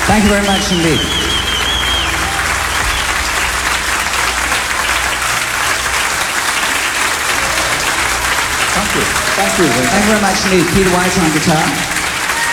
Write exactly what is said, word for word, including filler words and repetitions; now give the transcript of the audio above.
Thank you very much indeed. Thank you. Thank you. Thank you very much indeed. Peter White on guitar.